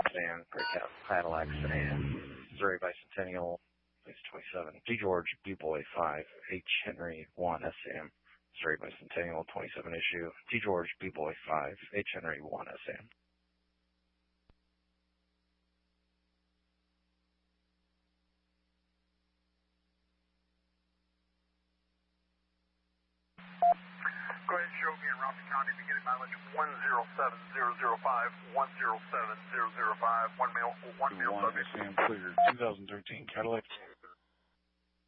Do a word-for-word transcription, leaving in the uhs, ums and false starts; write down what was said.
Sam, Gray Cadillac Sedan, Missouri Bicentennial, place twenty-seven, G George, B Boy five, H Henry one, S M, Missouri Bicentennial, twenty-seven issue, G George, B Boy five, H Henry one, S M. Go ahead and show me in Rocky County, beginning mileage one zero seven zero zero five, one zero seven zero zero five, one male, one male subject. Sam cleared, two thousand thirteen Cadillac.